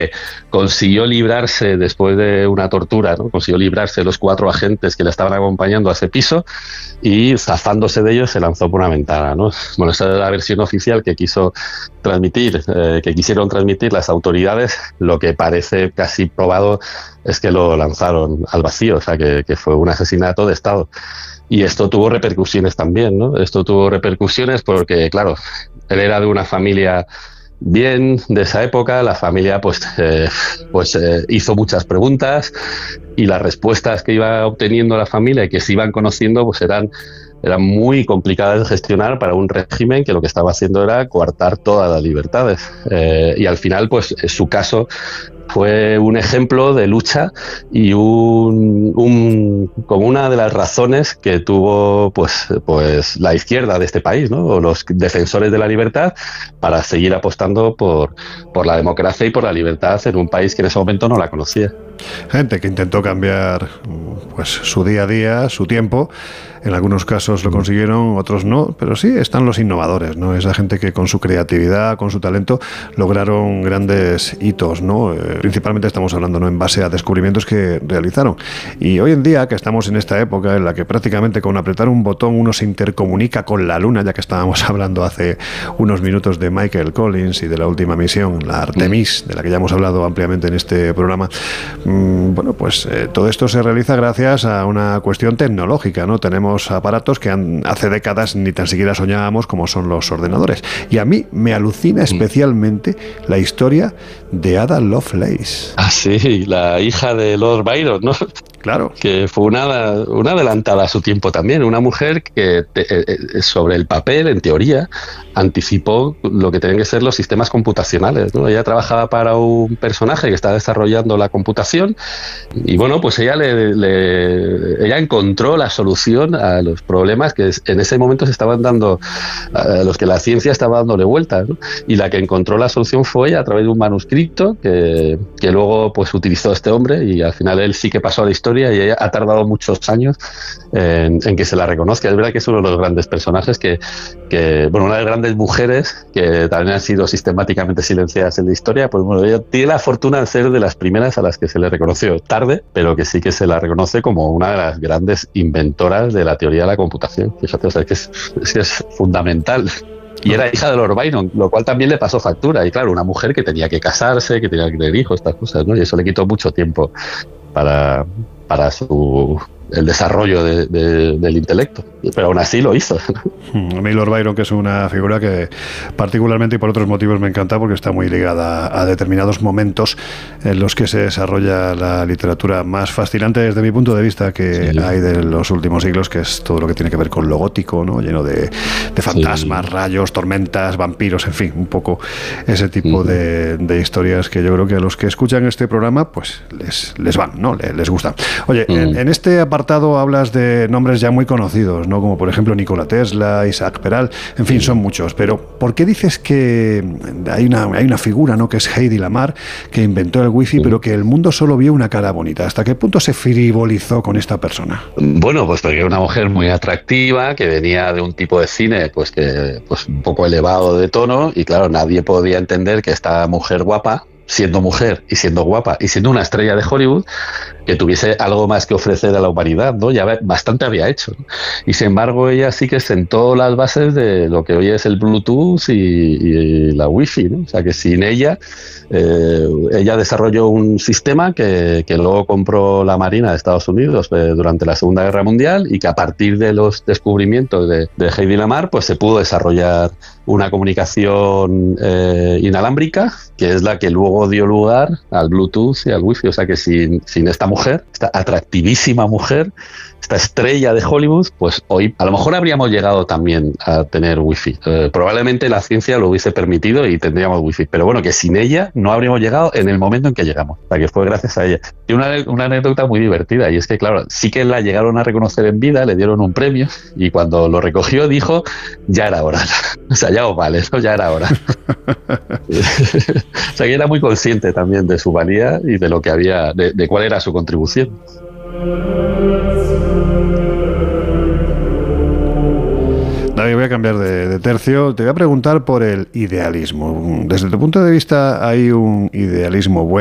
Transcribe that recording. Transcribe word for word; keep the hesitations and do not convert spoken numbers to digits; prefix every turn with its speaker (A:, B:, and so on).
A: consiguió librarse después de una tortura, ¿no? Consiguió librarse de los cuatro agentes que le estaban acompañando a ese piso y, zafándose de ellos, se lanzó por una ventana, ¿no? Bueno, esa es la versión oficial que quiso transmitir, eh, que quisieron transmitir las autoridades. Lo que parece casi probado es que lo lanzaron al vacío, o sea, que, que fue un asesinato de Estado. Y esto tuvo repercusiones también, ¿no? Esto tuvo repercusiones porque, claro, él era de una familia bien de esa época, la familia pues, eh, pues eh, hizo muchas preguntas y las respuestas que iba obteniendo la familia y que se iban conociendo pues eran, eran muy complicadas de gestionar para un régimen que lo que estaba haciendo era coartar todas las libertades. Eh, y al final, pues su caso fue un ejemplo de lucha y un, un como una de las razones que tuvo pues pues la izquierda de este país, ¿no? O los defensores de la libertad, para seguir apostando por por la democracia y por la libertad en un país que en ese momento no la conocía.
B: Gente que intentó cambiar pues su día a día, su tiempo. En algunos casos lo consiguieron, otros no, pero sí están los innovadores, ¿no? Esa gente que con su creatividad, con su talento, lograron grandes hitos, ¿no? Eh, principalmente estamos hablando, ¿no?, en base a descubrimientos que realizaron. Y hoy en día, que estamos en esta época en la que prácticamente con apretar un botón uno se intercomunica con la Luna, ya que estábamos hablando hace unos minutos de Michael Collins y de la última misión, la Artemis, de la que ya hemos hablado ampliamente en este programa, mmm, bueno, pues eh, todo esto se realiza gracias a una cuestión tecnológica, ¿no? Tenemos aparatos que han, hace décadas ni tan siquiera soñábamos, como son los ordenadores. Y a mí me alucina especialmente la historia de Ada Lovelace.
A: Ah, sí, la hija de Lord Byron, ¿no?
B: Claro.
A: Que fue una, una adelantada a su tiempo también, una mujer que te, eh, sobre el papel, en teoría, anticipó lo que tenían que ser los sistemas computacionales, ¿no? Ella trabajaba para un personaje que está desarrollando la computación y, bueno, pues ella le, le ella encontró la solución a los problemas que en ese momento se estaban dando, a los que la ciencia estaba dándole vueltas, ¿no? Y la que encontró la solución fue ella, a través de un manuscrito que, que luego pues utilizó este hombre, y al final él sí que pasó a la historia y ella ha tardado muchos años en, en que se la reconozca. Es verdad que es uno de los grandes personajes que, que, bueno, una de las grandes mujeres que también han sido sistemáticamente silenciadas en la historia. Pues bueno, ella tiene la fortuna de ser de las primeras a las que se le reconoció tarde, pero que sí que se la reconoce como una de las grandes inventoras de la teoría de la computación. Fíjate, o sea, que es, es, es fundamental. Y era hija de Lord Byron, lo cual también le pasó factura. Y claro, una mujer que tenía que casarse, que tenía que tener hijos, estas cosas, ¿no? Y eso le quitó mucho tiempo para, para su el desarrollo de, de, del intelecto, pero aún así lo hizo.
B: A mí Lord Byron, que es una figura que particularmente y por otros motivos me encanta, porque está muy ligada a determinados momentos en los que se desarrolla la literatura más fascinante desde mi punto de vista que sí. hay de los últimos siglos, que es todo lo que tiene que ver con lo gótico, ¿no? Lleno de, de fantasmas, sí. rayos, tormentas, vampiros, en fin, un poco ese tipo uh-huh. de, de historias que yo creo que a los que escuchan este programa pues les, les van, ¿no? Les, les gustan. Oye, uh-huh. en, en este apartado hablas de nombres ya muy conocidos, ¿no? Como por ejemplo Nikola Tesla, Isaac Peral, en fin, son muchos. Pero ¿por qué dices que hay una, hay una figura, ¿no?, que es Hedy Lamarr, que inventó el wifi, pero que el mundo solo vio una cara bonita? ¿Hasta qué punto se frivolizó con esta persona?
A: Bueno, pues porque era una mujer muy atractiva, que venía de un tipo de cine pues que pues un poco elevado de tono, y claro, nadie podía entender que esta mujer guapa, siendo mujer y siendo guapa y siendo una estrella de Hollywood, que tuviese algo más que ofrecer a la humanidad, ¿no? Ya bastante había hecho, ¿no? Y sin embargo ella sí que sentó las bases de lo que hoy es el Bluetooth y, y la Wi-Fi, ¿no? O sea que sin ella, eh, ella desarrolló un sistema que, que luego compró la Marina de Estados Unidos eh, durante la Segunda Guerra Mundial, y que a partir de los descubrimientos de, de Hedy Lamarr pues se pudo desarrollar una comunicación eh, inalámbrica, que es la que luego dio lugar al Bluetooth y al Wi-Fi. O sea que sin, sin esta mujer, esta atractivísima mujer, esta estrella de Hollywood, pues hoy a lo mejor habríamos llegado también a tener wifi. Eh, probablemente la ciencia lo hubiese permitido y tendríamos wifi, pero bueno, que sin ella no habríamos llegado en el momento en que llegamos. O sea, que fue gracias a ella. Y una, una anécdota muy divertida, y es que claro, sí que la llegaron a reconocer en vida, le dieron un premio, y cuando lo recogió dijo, ya era hora. O sea, ya os vale, ¿no? Ya era hora. O sea, que era muy consciente también de su valía y de lo que había, de, de cuál era su contribución.
B: David voy a cambiar de, de tercio. Te voy a preguntar por el idealismo. Desde tu punto de vista, ¿hay un idealismo bueno?